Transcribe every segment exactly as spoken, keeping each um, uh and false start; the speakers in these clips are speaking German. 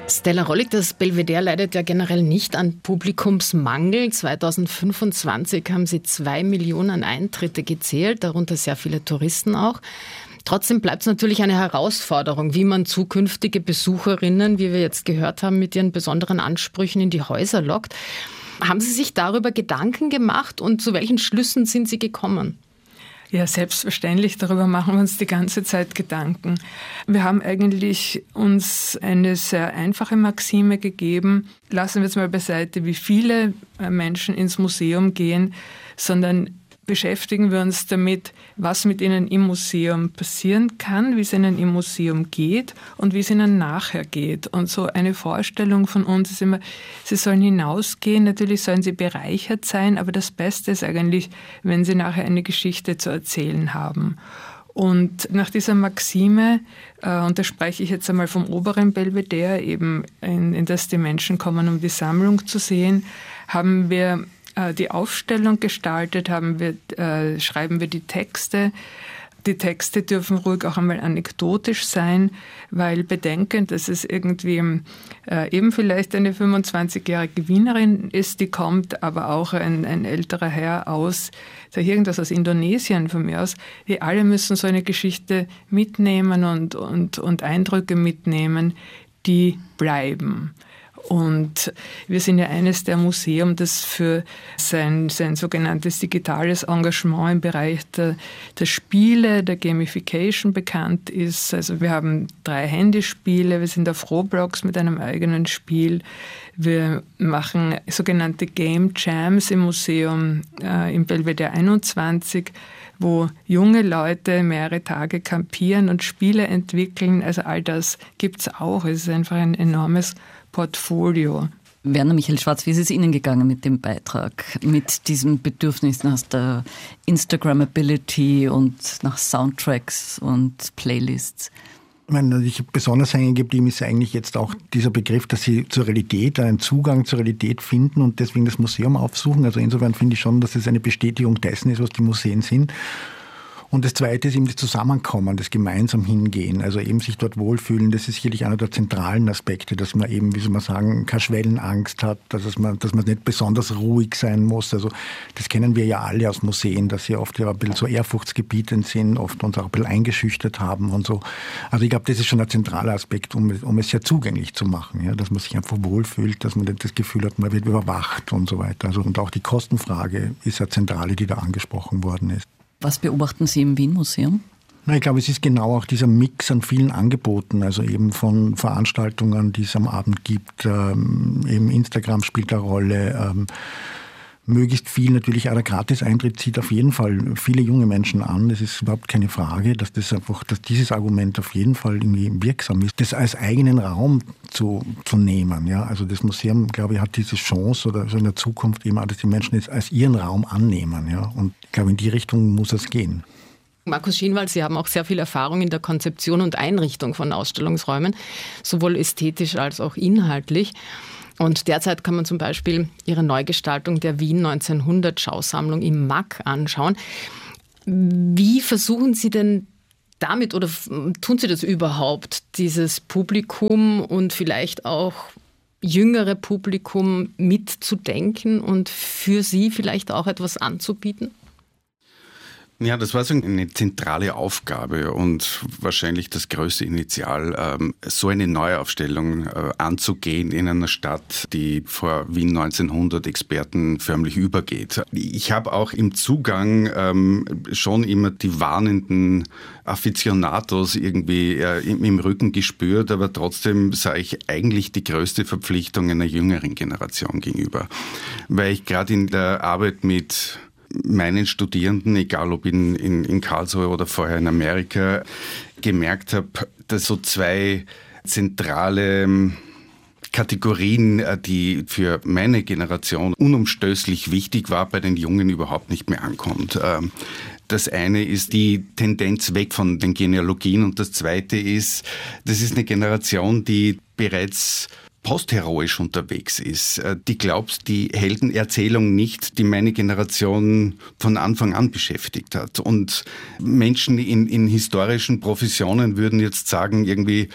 Stella Rollig, das Belvedere leidet ja generell nicht an Publikumsmangel. zweitausendfünfundzwanzig haben sie zwei Millionen Eintritte gezählt, darunter sehr viele Touristen auch. Trotzdem bleibt es natürlich eine Herausforderung, wie man zukünftige Besucherinnen, wie wir jetzt gehört haben, mit ihren besonderen Ansprüchen in die Häuser lockt. Haben Sie sich darüber Gedanken gemacht und zu welchen Schlüssen sind Sie gekommen? Ja, selbstverständlich. Darüber machen wir uns die ganze Zeit Gedanken. Wir haben eigentlich uns eine sehr einfache Maxime gegeben. Lassen wir jetzt mal beiseite, wie viele Menschen ins Museum gehen, sondern beschäftigen wir uns damit, was mit ihnen im Museum passieren kann, wie es ihnen im Museum geht und wie es ihnen nachher geht. Und so eine Vorstellung von uns ist immer, sie sollen hinausgehen, natürlich sollen sie bereichert sein, aber das Beste ist eigentlich, wenn sie nachher eine Geschichte zu erzählen haben. Und nach dieser Maxime, äh, und da spreche ich jetzt einmal vom oberen Belvedere, eben in, in das die Menschen kommen, um die Sammlung zu sehen, haben wir die Aufstellung gestaltet, haben wir, äh, schreiben wir die Texte. Die Texte dürfen ruhig auch einmal anekdotisch sein, weil bedenkend, dass es irgendwie äh, eben vielleicht eine fünfundzwanzigjährige Wienerin ist, die kommt, aber auch ein, ein älterer Herr aus, sag irgendwas aus Indonesien von mir aus. Die alle müssen so eine Geschichte mitnehmen und, und, und Eindrücke mitnehmen, die bleiben. Und wir sind ja eines der Museen, das für sein, sein sogenanntes digitales Engagement im Bereich der, der Spiele, der Gamification bekannt ist. Also wir haben drei Handyspiele, wir sind auf Roblox mit einem eigenen Spiel. Wir machen sogenannte Game Jams im Museum äh, im Belvedere einundzwanzig, wo junge Leute mehrere Tage campieren und Spiele entwickeln. Also all das gibt es auch. Es ist einfach ein enormes Portfolio. Werner Michael Schwarz, wie ist es Ihnen gegangen mit dem Beitrag, mit diesem Bedürfnis nach der Instagrammability und nach Soundtracks und Playlists? Ich meine, ich besonders hängen geblieben ist eigentlich jetzt auch dieser Begriff, dass Sie zur Realität, einen Zugang zur Realität finden und deswegen das Museum aufsuchen. Also insofern finde ich schon, dass es eine Bestätigung dessen ist, was die Museen sind. Und das Zweite ist eben das Zusammenkommen, das gemeinsam hingehen, also eben sich dort wohlfühlen. Das ist sicherlich einer der zentralen Aspekte, dass man eben, wie soll man sagen, keine Schwellenangst hat, dass man, dass man nicht besonders ruhig sein muss. Also das kennen wir ja alle aus Museen, dass sie oft ja ein bisschen so ehrfurchtsgebietend sind, oft uns auch ein bisschen eingeschüchtert haben und so. Also ich glaube, das ist schon ein zentraler Aspekt, um, um es sehr zugänglich zu machen, ja, dass man sich einfach wohlfühlt, dass man nicht das Gefühl hat, man wird überwacht und so weiter. Also, und auch die Kostenfrage ist eine zentrale, die da angesprochen worden ist. Was beobachten Sie im Wien-Museum? Ich glaube, es ist genau auch dieser Mix an vielen Angeboten, also eben von Veranstaltungen, die es am Abend gibt. Ähm, eben Instagram spielt eine Rolle. Ähm, möglichst viel natürlich, auch der Gratis-Eintritt zieht auf jeden Fall viele junge Menschen an. Das ist überhaupt keine Frage, dass das einfach, dass dieses Argument auf jeden Fall irgendwie wirksam ist, das als eigenen Raum zu, zu nehmen. Ja, also das Museum, glaube ich, hat diese Chance oder so in der Zukunft eben auch, dass die Menschen es als ihren Raum annehmen. Ja, und ich glaube, in die Richtung muss es gehen. Markus Schienwald, Sie haben auch sehr viel Erfahrung in der Konzeption und Einrichtung von Ausstellungsräumen, sowohl ästhetisch als auch inhaltlich. Und derzeit kann man zum Beispiel Ihre Neugestaltung der Wien neunzehnhundert Schausammlung im M A K anschauen. Wie versuchen Sie denn damit oder tun Sie das überhaupt, dieses Publikum und vielleicht auch jüngere Publikum mitzudenken und für Sie vielleicht auch etwas anzubieten? Ja, das war so eine zentrale Aufgabe und wahrscheinlich das größte Initial, so eine Neuaufstellung anzugehen in einer Stadt, die vor Wien neunzehnhundert Experten förmlich übergeht. Ich habe auch im Zugang schon immer die warnenden Aficionados irgendwie im Rücken gespürt, aber trotzdem sah ich eigentlich die größte Verpflichtung einer jüngeren Generation gegenüber, weil ich gerade in der Arbeit mit meinen Studierenden, egal ob in, in, in Karlsruhe oder vorher in Amerika, gemerkt habe, dass so zwei zentrale Kategorien, die für meine Generation unumstößlich wichtig war, bei den Jungen überhaupt nicht mehr ankommt. Das eine ist die Tendenz weg von den Genealogien und das zweite ist, das ist eine Generation, die bereits postheroisch unterwegs ist. Die glaubt die Heldenerzählung nicht, die meine Generation von Anfang an beschäftigt hat. Und Menschen in, in historischen Professionen würden jetzt sagen, irgendwie,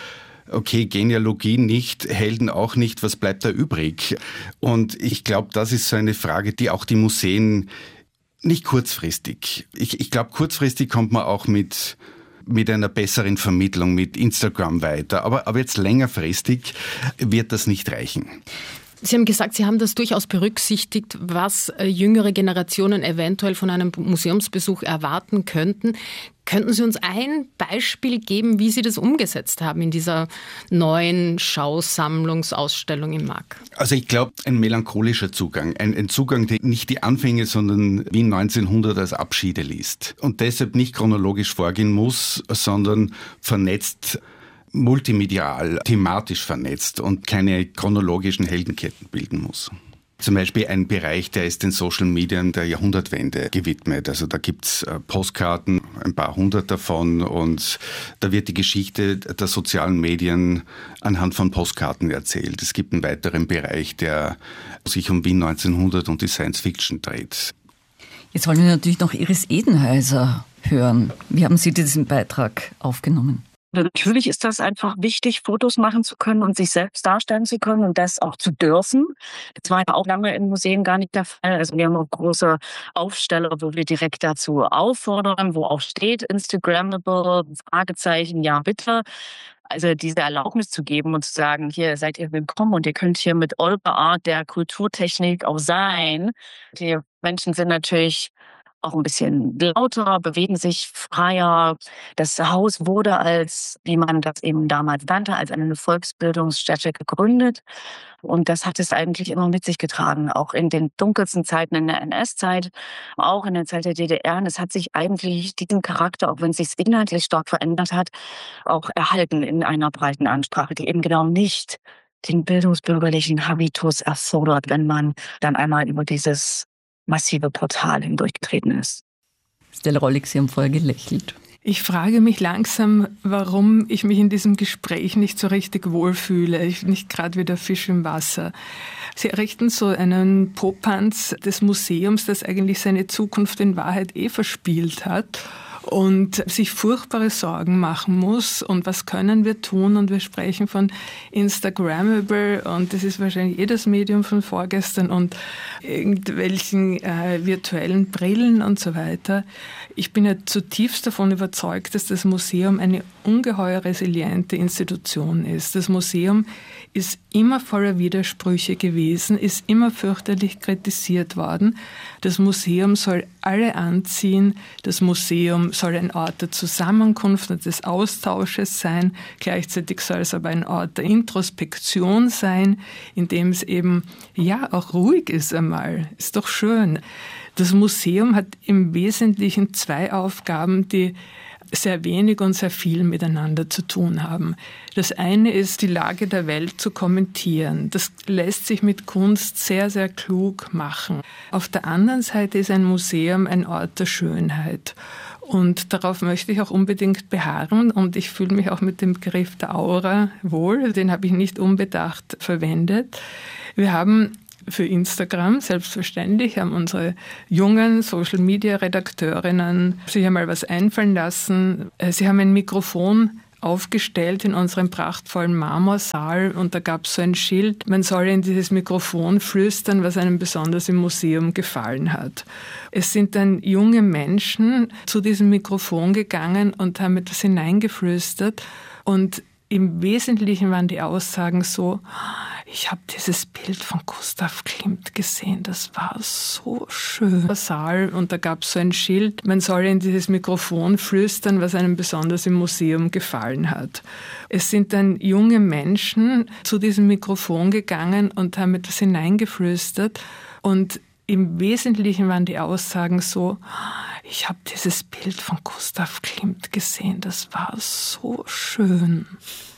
okay, Genealogie nicht, Helden auch nicht, was bleibt da übrig? Und ich glaube, das ist so eine Frage, die auch die Museen nicht kurzfristig. Ich, ich glaube, kurzfristig kommt man auch mit mit einer besseren Vermittlung, mit Instagram weiter. Aber, aber jetzt längerfristig wird das nicht reichen. Sie haben gesagt, Sie haben das durchaus berücksichtigt, was jüngere Generationen eventuell von einem Museumsbesuch erwarten könnten. Könnten Sie uns ein Beispiel geben, wie Sie das umgesetzt haben in dieser neuen Schausammlungsausstellung im M A G? Also ich glaube, ein melancholischer Zugang. Ein, ein Zugang, der nicht die Anfänge, sondern Wien neunzehnhundert als Abschiede liest. Und deshalb nicht chronologisch vorgehen muss, sondern vernetzt, multimedial, thematisch vernetzt und keine chronologischen Heldenketten bilden muss. Zum Beispiel ein Bereich, der ist den Social Medien der Jahrhundertwende gewidmet. Also da gibt's Postkarten, ein paar hundert davon, und da wird die Geschichte der sozialen Medien anhand von Postkarten erzählt. Es gibt einen weiteren Bereich, der sich um Wien neunzehnhundert und die Science Fiction dreht. Jetzt wollen wir natürlich noch Iris Edenheiser hören. Wie haben Sie diesen Beitrag aufgenommen? Natürlich ist das einfach wichtig, Fotos machen zu können und sich selbst darstellen zu können und das auch zu dürfen. Das war ja auch lange in Museen gar nicht der Fall. Also wir haben auch große Aufsteller, wo wir direkt dazu auffordern, wo auch steht Instagrammable, Fragezeichen, ja bitte. Also diese Erlaubnis zu geben und zu sagen, hier seid ihr willkommen und ihr könnt hier mit eurer Art der Kulturtechnik auch sein. Die Menschen sind natürlich auch ein bisschen lauter, bewegen sich freier. Das Haus wurde als, wie man das eben damals nannte, als eine Volksbildungsstätte gegründet. Und das hat es eigentlich immer mit sich getragen, auch in den dunkelsten Zeiten in der N S-Zeit, auch in der Zeit der D D R. Und es hat sich eigentlich diesen Charakter, auch wenn es sich inhaltlich stark verändert hat, auch erhalten in einer breiten Ansprache, die eben genau nicht den bildungsbürgerlichen Habitus erfordert, wenn man dann einmal über dieses massive Portal hindurchgetreten ist. Stella Rollig, Sie haben vorher gelächelt. Ich frage mich langsam, warum ich mich in diesem Gespräch nicht so richtig wohlfühle. Ich bin nicht gerade wie der Fisch im Wasser. Sie errichten so einen Popanz des Museums, das eigentlich seine Zukunft in Wahrheit eh verspielt hat und sich furchtbare Sorgen machen muss. Und was können wir tun? Und wir sprechen von Instagrammable und das ist wahrscheinlich jedes Medium von vorgestern und irgendwelchen äh, virtuellen Brillen und so weiter. Ich bin ja zutiefst davon überzeugt, dass das Museum eine ungeheuer resiliente Institution ist. Das Museum ist immer voller Widersprüche gewesen, ist immer fürchterlich kritisiert worden. Das Museum soll alle anziehen. Das Museum soll ein Ort der Zusammenkunft und des Austausches sein. Gleichzeitig soll es aber ein Ort der Introspektion sein, in dem es eben ja auch ruhig ist einmal. Ist doch schön. Das Museum hat im Wesentlichen zwei Aufgaben, die sehr wenig und sehr viel miteinander zu tun haben. Das eine ist, die Lage der Welt zu kommentieren. Das lässt sich mit Kunst sehr, sehr klug machen. Auf der anderen Seite ist ein Museum ein Ort der Schönheit. Und darauf möchte ich auch unbedingt beharren. Und ich fühle mich auch mit dem Begriff der Aura wohl. Den habe ich nicht unbedacht verwendet. Wir haben für Instagram, selbstverständlich, haben unsere jungen Social-Media-Redakteurinnen sich einmal was einfallen lassen. Sie haben ein Mikrofon aufgestellt in unserem prachtvollen Marmorsaal und da gab es so ein Schild, man soll in dieses Mikrofon flüstern, was einem besonders im Museum gefallen hat. Es sind dann junge Menschen zu diesem Mikrofon gegangen und haben etwas hineingeflüstert und im Wesentlichen waren die Aussagen so, ich habe dieses Bild von Gustav Klimt gesehen, das war so schön. Saal und da gab es so ein Schild, man soll in dieses Mikrofon flüstern, was einem besonders im Museum gefallen hat. Es sind dann junge Menschen zu diesem Mikrofon gegangen und haben etwas hineingeflüstert und im Wesentlichen waren die Aussagen so, ich habe dieses Bild von Gustav Klimt gesehen, das war so schön.